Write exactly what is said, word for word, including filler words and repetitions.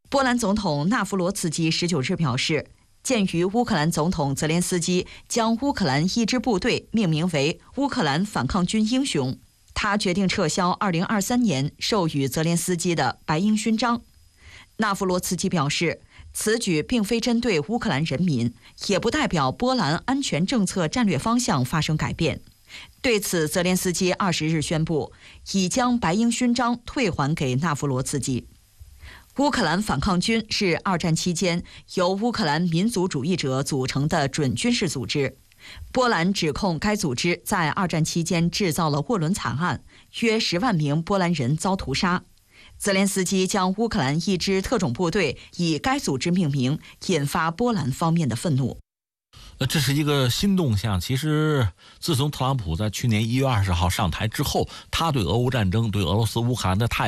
波兰总统纳夫罗茨基十九日表示，鉴于乌克兰总统泽连斯基将乌克兰一支部队命名为乌克兰反抗军英雄，他决定撤销二零二三年授予泽连斯基的白鹰勋章。纳夫罗茨基表示，此举并非针对乌克兰人民，也不代表波兰安全政策战略方向发生改变。对此，泽连斯基二十日宣布，已将白鹰勋章退还给纳夫罗茨基。乌克兰反抗军是二战期间由乌克兰民族主义者组成的准军事组织。波兰指控该组织在二战期间制造了沃伦惨案，约十万名波兰人遭屠杀。泽连斯基将乌克兰一支特种部队以该组织命名，引发波兰方面的愤怒。 呃，这是一个新动向。其实，自从特朗普在去年一月二十号上台之后，他对俄乌战争、对俄罗斯乌克兰的态